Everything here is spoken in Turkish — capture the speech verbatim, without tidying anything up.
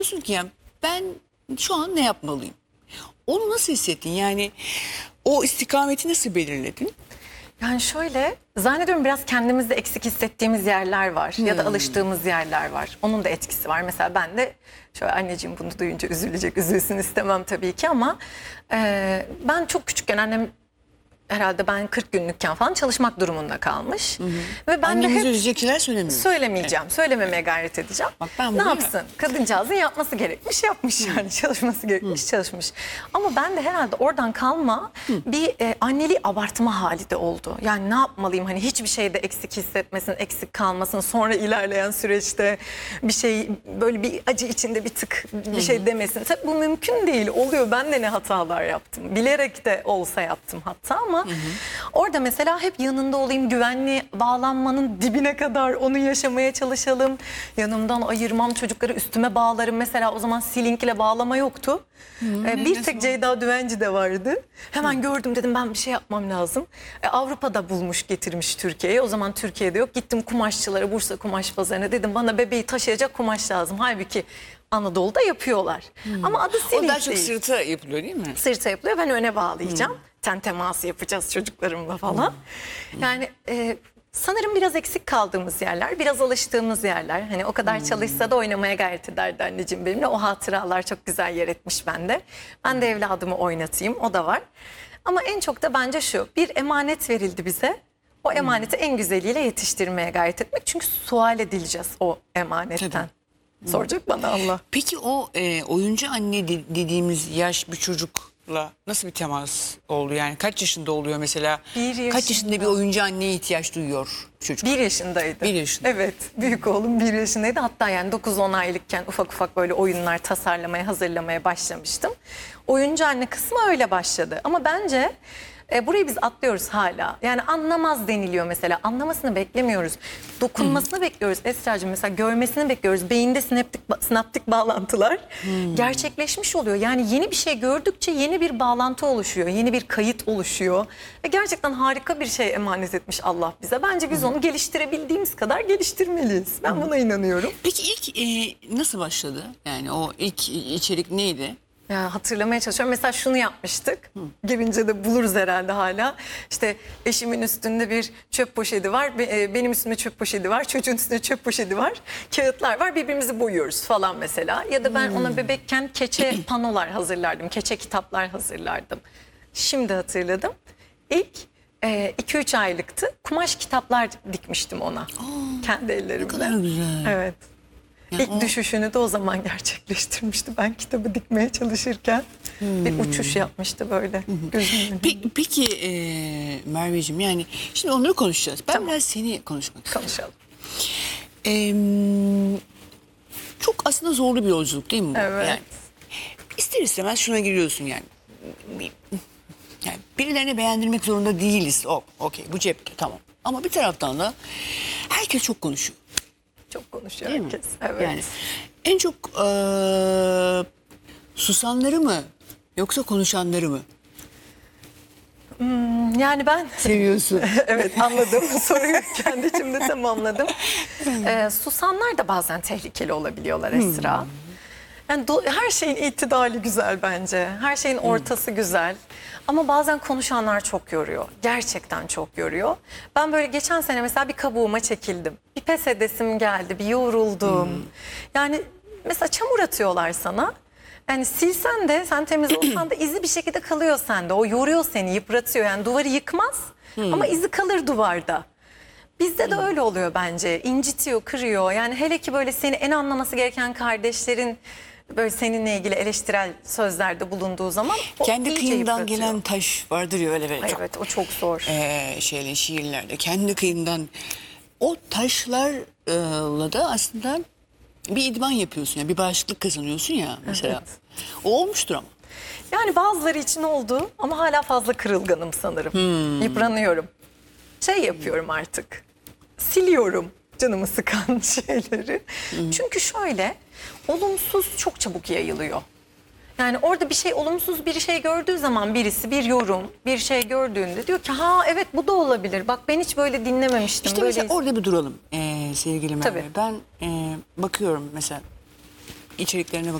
Diyorsun ki ya ben şu an ne yapmalıyım? Onu nasıl hissettin? Yani o istikameti nasıl belirledin? Yani şöyle, zannediyorum biraz kendimizde eksik hissettiğimiz yerler var ya da alıştığımız yerler var. Onun da etkisi var. Mesela ben de şöyle anneciğim bunu duyunca üzülecek, üzülsün istemem tabii ki ama e, ben çok küçükken annem herhalde ben kırk günlükken falan çalışmak durumunda kalmış. Hı hı. Ve ben Annemizi de hep üzecek şeyler söylemiyorsun. söylemeyeceğim, evet. Söylememeye gayret edeceğim. Bak ben ne bunu yapsın? Ya. Kadıncağızın yapması gerekmiş, yapmış yani. Çalışması gerekmiş, Hı. çalışmış. Ama ben de herhalde oradan kalma Hı. bir e, anneliği abartma hali de oldu. Yani ne yapmalıyım? Hani hiçbir şeyde eksik hissetmesin, eksik kalmasın. Sonra ilerleyen süreçte bir şey böyle bir acı içinde bir tık bir Hı. şey demesin. Tabii bu mümkün değil. Oluyor. Ben de ne hatalar yaptım. Bilerek de olsa yaptım hatta ama Hı hı. orada mesela hep yanında olayım, güvenli bağlanmanın dibine kadar onu yaşamaya çalışalım. Yanımdan ayırmam, çocukları üstüme bağlarım. Mesela o zaman Slink'le bağlama yoktu. Hı, ee, bir tek Ceyda Düvenci de vardı. Hemen Hı. gördüm, dedim ben bir şey yapmam lazım. Ee, Avrupa'da bulmuş getirmiş Türkiye'ye. O zaman Türkiye'de yok. Gittim kumaşçılara, Bursa Kumaş Pazarı'na, dedim bana bebeği taşıyacak kumaş lazım. Halbuki Anadolu'da yapıyorlar. Hmm. Ama adı Slink değil. O daha çok sırta yapılıyor değil mi? Sırta yapılıyor. Ben öne bağlayacağım. Hmm. Ten teması yapacağız çocuklarımla falan. Hmm. Yani e, sanırım biraz eksik kaldığımız yerler, biraz alıştığımız yerler. Hani o kadar hmm. çalışsa da oynamaya gayret ederdi anneciğim benimle. O hatıralar çok güzel yer etmiş bende. Ben de evladımı oynatayım, o da var. Ama en çok da bence şu, bir emanet verildi bize. O emaneti hmm. en güzeliyle yetiştirmeye gayret etmek. Çünkü sual edileceğiz o emanetten. Tabii. Soracak bana Allah. Peki o e, oyuncu anne de, dediğimiz yaş bir çocukla nasıl bir temas oldu? Yani kaç yaşında oluyor mesela? Bir yaşında. Kaç yaşında bir oyuncu anneye ihtiyaç duyuyor çocuk? Bir yaşındaydı. Bir yaşında. Evet, büyük oğlum bir yaşındaydı. Hatta yani dokuz on aylıkken ufak ufak böyle oyunlar tasarlamaya, hazırlamaya başlamıştım. Oyuncu anne kısmı öyle başladı. Ama bence E, burayı biz atlıyoruz hala. Yani anlamaz deniliyor mesela. Anlamasını beklemiyoruz. Dokunmasını Hı. bekliyoruz Esra'cığım. Mesela görmesini bekliyoruz. Beyinde sinaptik, sinaptik bağlantılar Hı. gerçekleşmiş oluyor. Yani yeni bir şey gördükçe yeni bir bağlantı oluşuyor. Yeni bir kayıt oluşuyor. Ve gerçekten harika bir şey emanet etmiş Allah bize. Bence biz Hı. onu geliştirebildiğimiz kadar geliştirmeliyiz. Ben Hı. buna inanıyorum. Peki ilk e, nasıl başladı? Yani o ilk içerik neydi? Ya hatırlamaya çalışıyorum. Mesela şunu yapmıştık. Hı. Gelince de buluruz herhalde hala. İşte eşimin üstünde bir çöp poşeti var. Benim üstümde çöp poşeti var. Çocuğun üstünde çöp poşeti var. Kağıtlar var. Birbirimizi boyuyoruz falan mesela. Ya da ben hmm. ona bebekken keçe panolar hazırlardım. Keçe kitaplar hazırlardım. Şimdi hatırladım. İlk iki üç aylıktı. Kumaş kitaplar dikmiştim ona. Aa, kendi ellerimle. Ne kadar güzel. Evet. Yani İlk o... düşüşünü de o zaman gerçekleştirmişti. Ben kitabı dikmeye çalışırken hmm. bir uçuş yapmıştı böyle. Hmm. Pe peki e, Merveciğim, yani şimdi onları konuşacağız. Ben tamam. biraz seni konuşmak istiyorum. Konuşalım. E, çok aslında zorlu bir yolculuk değil mi bu? Evet. Yani, ister istemez şuna giriyorsun yani. Yani birilerine beğendirmek zorunda değiliz. O, okey, bu cepte, tamam. Ama bir taraftan da herkes çok konuşuyor. Çok konuşuyor değil herkes. Evet. Yani en çok e, susanları mı yoksa konuşanları mı? Hmm, yani ben seviyorsun. Evet, anladım. Soruyu kendi içimde tamamladım. Ee, susanlar da bazen tehlikeli olabiliyorlar Esra. Hmm. Yani her şeyin itidali güzel bence. Her şeyin ortası hmm. güzel. Ama bazen konuşanlar çok yoruyor. Gerçekten çok yoruyor. Ben böyle geçen sene mesela bir kabuğuma çekildim. Bir pes edesim geldi, bir yoruldum. Hmm. Yani mesela çamur atıyorlar sana. Yani silsen de, sen temiz olsan da izi bir şekilde kalıyor sende. O yoruyor seni, yıpratıyor. Yani duvarı yıkmaz hmm. ama izi kalır duvarda. Bizde de hmm. öyle oluyor bence. İncitiyor, kırıyor. Yani hele ki böyle seni en anlaması gereken kardeşlerin böyle seninle ilgili eleştirel sözlerde bulunduğu zaman kendi kıyından gelen taş vardır ya öyle böyle. Evet, o çok zor. E, şeyle şiirlerde kendi kıyından o taşlarla da aslında bir idman yapıyorsun ya, bir bağışıklık kazanıyorsun ya mesela. Evet. O olmuştur ama. Yani bazıları için oldu ama hala fazla kırılganım sanırım. Hmm. Yıpranıyorum. Şey yapıyorum artık. Siliyorum canımı sıkan şeyleri. Hmm. Çünkü şöyle, olumsuz çok çabuk yayılıyor. Yani orada bir şey, olumsuz bir şey gördüğü zaman birisi, bir yorum, bir şey gördüğünde diyor ki ha evet bu da olabilir. Bak ben hiç böyle dinlememiştim. İşte böyle mesela orada bir duralım ee, sevgili Merve. Ben e, bakıyorum mesela içeriklerine